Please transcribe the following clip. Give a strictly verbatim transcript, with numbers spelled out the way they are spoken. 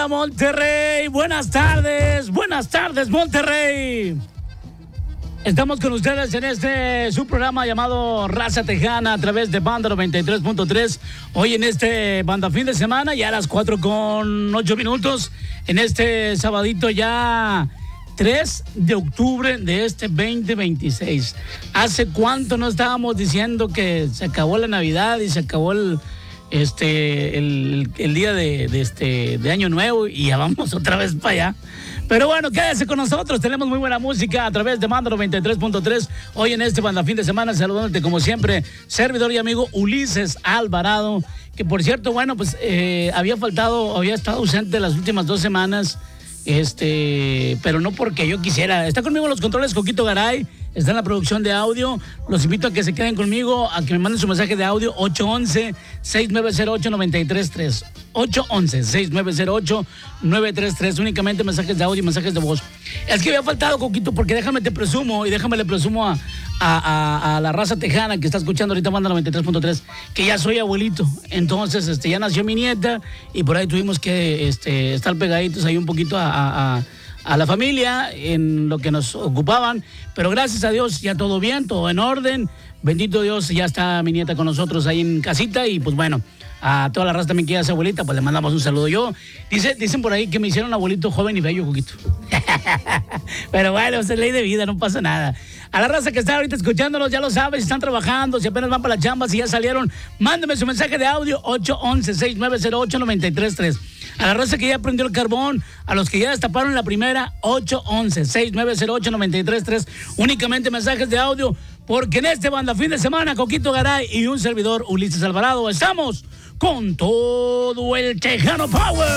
Hola, Monterrey. Buenas tardes. Buenas tardes, Monterrey. Estamos con ustedes en este su programa llamado Raza Tejana a través de Banda noventa y tres punto tres. Hoy en este Banda Fin de Semana, ya a las cuatro con ocho minutos. En este sabadito ya tres de octubre de este veinte veintiséis. ¿Hace cuánto no estábamos diciendo que se acabó la Navidad y se acabó el... Este, el, el día de, de, este, de Año Nuevo y ya vamos otra vez para allá? Pero bueno, quédese con nosotros, tenemos muy buena música a través de Banda noventa y tres punto tres. Hoy en este Banda Fin de Semana, saludándote como siempre, servidor y amigo Ulises Alvarado, que por cierto, bueno, pues eh, había faltado, había estado ausente las últimas dos semanas, este, pero no porque yo quisiera. Está conmigo en los controles Coquito Garay, está en la producción de audio. Los invito a que se queden conmigo, a que me manden su mensaje de audio ocho once, seis nueve cero ocho, nueve tres tres. ocho once, seis nueve cero ocho, nueve tres tres. Únicamente mensajes de audio y mensajes de voz. Es que había faltado, Coquito, porque déjame te presumo y déjame le presumo a, a, a, a la raza tejana que está escuchando ahorita Banda noventa y tres punto tres, que ya soy abuelito. Entonces, este, ya nació mi nieta y por ahí tuvimos que este, estar pegaditos ahí un poquito a, a, a a la familia en lo que nos ocupaban, pero gracias a Dios ya todo bien, todo en orden. Bendito Dios, ya está mi nieta con nosotros ahí en casita y pues bueno, a toda la raza también que ya es abuelita, pues le mandamos un saludo. Yo, dice, dicen por ahí que me hicieron abuelito joven y bello, Coquito. Pero bueno, es ley de vida, no pasa nada. A la raza que está ahorita escuchándonos, ya lo sabes, si están trabajando, si apenas van para la chamba, si ya salieron, mándenme su mensaje de audio ocho once, seis nueve cero ocho, nueve tres tres. A la raza que ya prendió el carbón, a los que ya destaparon la primera, ocho once, seis nueve cero ocho, nueve tres tres. Únicamente mensajes de audio, porque en este Banda Fin de Semana, Coquito Garay y un servidor, Ulises Alvarado, estamos con todo el Tejano Power.